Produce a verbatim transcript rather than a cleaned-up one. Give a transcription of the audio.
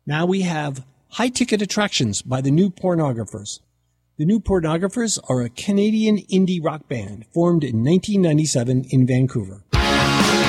Now we have High Ticket Attractions by the New Pornographers. The New Pornographers are a Canadian indie rock band formed in nineteen ninety-seven in Vancouver.